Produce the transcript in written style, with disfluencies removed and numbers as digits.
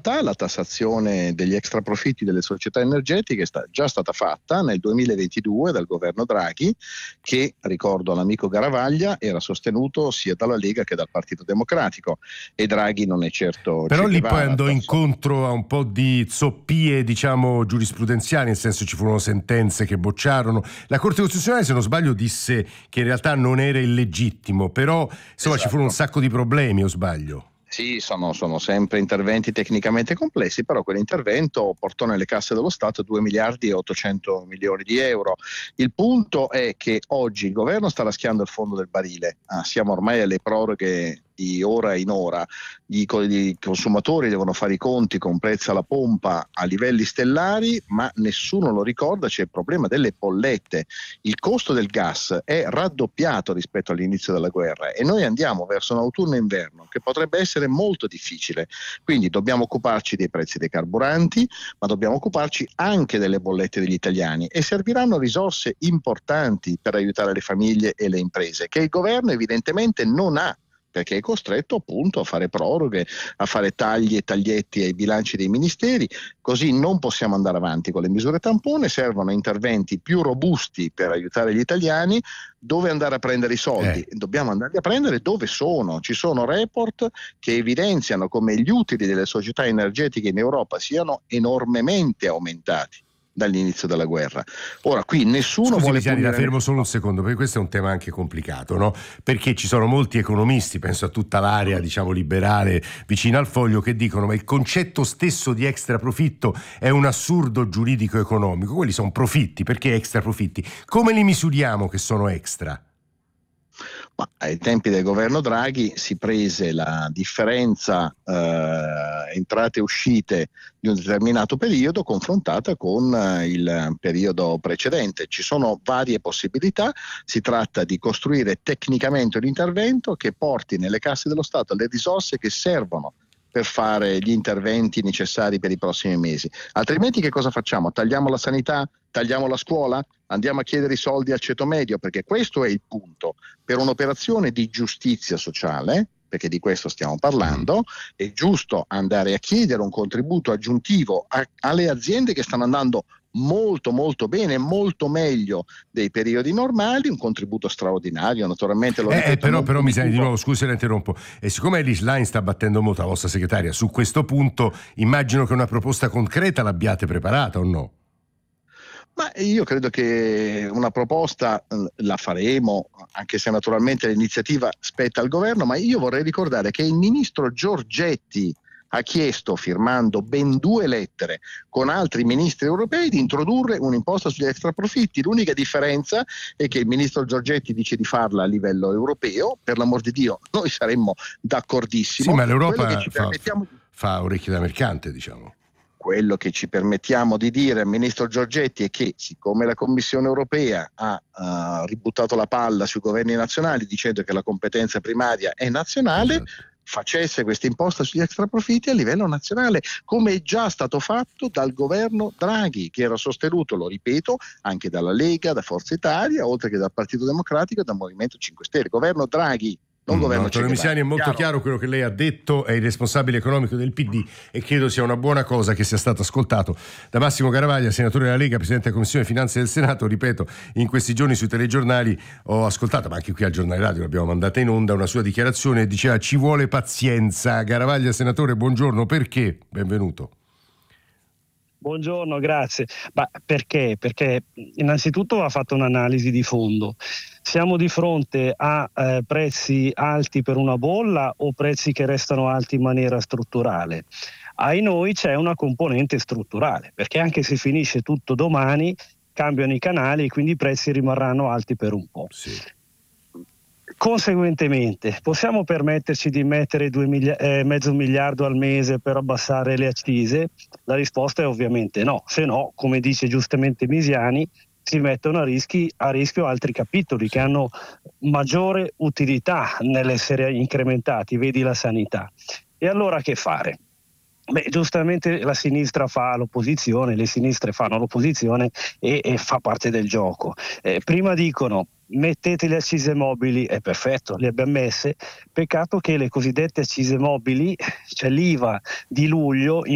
realtà la tassazione degli extraprofitti delle società energetiche è già stata fatta nel 2022 dal governo Draghi, che, ricordo all'amico Garavaglia, era sostenuto sia dalla Lega che dal Partito Democratico, e Draghi non è certo però Che lì poi Guevara. andò incontro a un po' di zoppie, diciamo, giurisprudenziali, nel senso ci furono sentenze che bocciarono. La Corte Costituzionale, se non sbaglio, disse che in realtà non era illegittimo, però insomma Esatto. ci furono un sacco di problemi, o sbaglio? Sì, sono sempre interventi tecnicamente complessi, però quell'intervento portò nelle casse dello Stato 2 miliardi e 800 milioni di euro. Il punto è che oggi il governo sta raschiando il fondo del barile. Siamo ormai alle proroghe di ora in ora, i consumatori devono fare i conti con prezzo alla pompa a livelli stellari, ma nessuno lo ricorda. C'è il problema delle bollette, il costo del gas è raddoppiato rispetto all'inizio della guerra e noi andiamo verso un autunno-inverno che potrebbe essere molto difficile, quindi dobbiamo occuparci dei prezzi dei carburanti, ma dobbiamo occuparci anche delle bollette degli italiani, e serviranno risorse importanti per aiutare le famiglie e le imprese, che il governo evidentemente non ha, perché è costretto appunto a fare proroghe, a fare tagli e taglietti ai bilanci dei ministeri. Così non possiamo andare avanti con le misure tampone, servono interventi più robusti per aiutare gli italiani. Dove andare a prendere i soldi? Dobbiamo andarli a prendere dove sono. Ci sono report che evidenziano come gli utili delle società energetiche in Europa siano enormemente aumentati dall'inizio della guerra. Ora qui nessuno vuole Scusi, la punire fermo solo un nessuno. secondo, perché questo è un tema anche complicato, no? Perché ci sono molti economisti, penso a tutta l'area, diciamo, liberale vicina al Foglio, che dicono: ma il concetto stesso di extra profitto è un assurdo giuridico economico. Quelli sono profitti, perché extra profitti? Come li misuriamo che sono extra? Ma ai tempi del governo Draghi si prese la differenza entrate e uscite di un determinato periodo confrontata con il periodo precedente. Ci sono varie possibilità, si tratta di costruire tecnicamente un intervento che porti nelle casse dello Stato le risorse che servono per fare gli interventi necessari per i prossimi mesi. Altrimenti che cosa facciamo? Tagliamo la sanità? Tagliamo la scuola? Andiamo a chiedere i soldi al ceto medio? Perché questo è il punto. Per un'operazione di giustizia sociale, perché di questo stiamo parlando, è giusto andare a chiedere un contributo aggiuntivo alle aziende che stanno andando molto molto bene, molto meglio dei periodi normali, un contributo straordinario, naturalmente lo ripeto. Però mi senti di nuovo, scusi se la interrompo, e siccome Ellis Line sta battendo molto, la vostra segretaria, su questo punto, immagino che una proposta concreta l'abbiate preparata, o no? Ma io credo che una proposta la faremo, anche se naturalmente l'iniziativa spetta al governo, ma io vorrei ricordare che il ministro Giorgetti ha chiesto, firmando ben 2 lettere con altri ministri europei, di introdurre un'imposta sugli extraprofitti. L'unica differenza è che il ministro Giorgetti dice di farla a livello europeo. Per l'amor di Dio, noi saremmo d'accordissimo. Sì, ma l'Europa Quello che ci permettiamo fa orecchie da mercante, diciamo. Quello che ci permettiamo di dire al ministro Giorgetti è che, siccome la Commissione europea ha ributtato la palla sui governi nazionali dicendo che la competenza primaria è nazionale, esatto, facesse questa imposta sugli extraprofitti a livello nazionale, come è già stato fatto dal governo Draghi, che era sostenuto, lo ripeto, anche dalla Lega, da Forza Italia, oltre che dal Partito Democratico e dal Movimento 5 Stelle. Governo Draghi, non governo Antonio Misiani, è molto chiaro quello che lei ha detto, è il responsabile economico del PD e credo sia una buona cosa che sia stato ascoltato da Massimo Garavaglia, senatore della Lega, presidente della Commissione Finanze del Senato. Ripeto, in questi giorni sui telegiornali ho ascoltato, ma anche qui al Giornale Radio l'abbiamo mandata in onda, una sua dichiarazione e diceva: ci vuole pazienza. Garavaglia, senatore, buongiorno, perché? Benvenuto. Buongiorno, grazie. Ma perché? Perché innanzitutto va fatta un'analisi di fondo. Siamo di fronte a prezzi alti per una bolla o prezzi che restano alti in maniera strutturale? Ai noi c'è una componente strutturale, perché anche se finisce tutto domani cambiano i canali e quindi i prezzi rimarranno alti per un po'. Sì. Conseguentemente, possiamo permetterci di mettere mezzo miliardo al mese per abbassare le accise? La risposta è ovviamente no. Se no, come dice giustamente Misiani, si mettono a rischio altri capitoli che hanno maggiore utilità nell'essere incrementati, vedi la sanità. E allora che fare? Beh, giustamente la sinistra fa l'opposizione, le sinistre fanno l'opposizione e fa parte del gioco. Prima dicono: mettete le accise mobili, è perfetto, le abbiamo messe, peccato che le cosiddette accise mobili, cioè l'IVA di luglio,